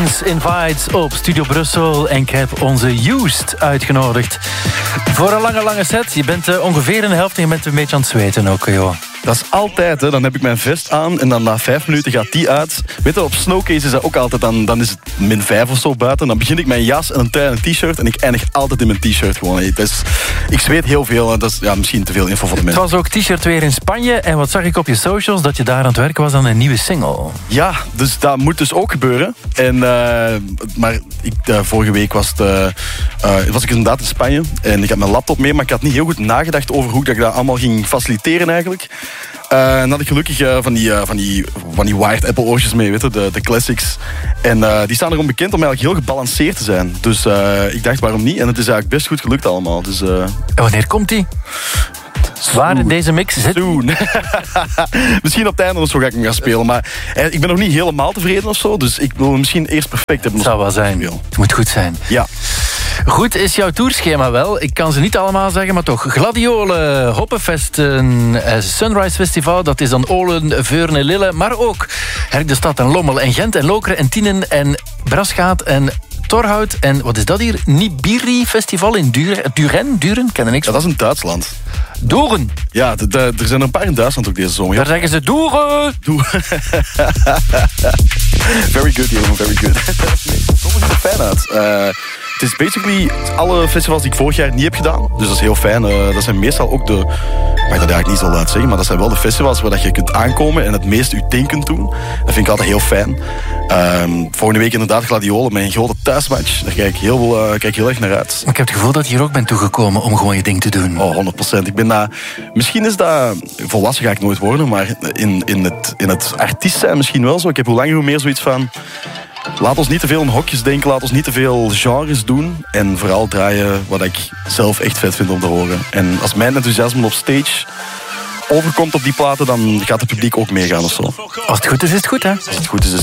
Tunes Invites op Studio Brussel. En ik heb onze Used uitgenodigd. Voor een lange set. Je bent ongeveer in de helft en je bent een beetje aan het zweten ook, joh. Dat is altijd, hè. Dan heb ik mijn vest aan en dan na 5 minuten gaat die uit. Weet je, op Snowcase is dat ook altijd, dan is het -5 of zo buiten. Dan begin ik mijn jas en een trui en een t-shirt en ik eindig altijd in mijn t-shirt gewoon. Dus, ik zweet heel veel en dat is misschien te veel info voor de mensen. Het was ook t-shirt weer in Spanje en wat zag ik op je socials? Dat je daar aan het werken was aan een nieuwe single. Ja, dus dat moet dus ook gebeuren. En, maar vorige week was ik inderdaad in Spanje en ik had mijn laptop mee, maar ik had niet heel goed nagedacht over hoe ik dat allemaal ging faciliteren eigenlijk. En dan had ik gelukkig van die wired Apple oortjes mee, weet je, de classics. En die staan erom bekend om eigenlijk heel gebalanceerd te zijn. Dus ik dacht, waarom niet? En het is eigenlijk best goed gelukt allemaal. Dus, En wanneer komt die? Waar in deze mix zit? Misschien op het einde of zo ga ik hem gaan spelen. Maar ik ben nog niet helemaal tevreden of zo. Dus ik wil hem misschien eerst perfect hebben. Het zou wel zijn. Het moet goed zijn. Ja. Goed is jouw tourschema wel. Ik kan ze niet allemaal zeggen, maar toch. Gladiolen, Hoppenfest, Sunrise Festival. Dat is dan Olen, Veurne, Lille. Maar ook Herk de Stad en Lommel en Gent en Lokeren en Tienen en Braschaat en Torhout. En wat is dat hier? Nibiri Festival in Duren? Ken er niks van. Dat is in Duitsland. Doeren. Ja, er zijn een paar in Duitsland ook deze zomer. Daar zeggen ze Doeren. Very good, Jeroen, very good. Soms ziet er fijn uit. Het is basically alle festivals die ik vorig jaar niet heb gedaan. Dus dat is heel fijn. Dat zijn meestal ook de... Ik mag dat eigenlijk niet zo laat zeggen, maar dat zijn wel de festivals waar je kunt aankomen en het meest je ding kunt doen. Dat vind ik altijd heel fijn. Volgende week inderdaad Gladiolen met een grote thuismatch. Daar kijk ik heel erg naar uit. Ik heb het gevoel dat je hier ook bent toegekomen om gewoon je ding te doen. Oh, 100%. Ik ben misschien is dat... Volwassen ga ik nooit worden, maar in het artiest zijn misschien wel zo. Ik heb hoe langer hoe meer zoiets van... Laat ons niet te veel in hokjes denken, laat ons niet te veel genres doen. En vooral draaien wat ik zelf echt vet vind om te horen. En als mijn enthousiasme op stage overkomt op die platen, dan gaat het publiek ook meegaan of zo. Als het goed is het goed, hè? Als het goed is het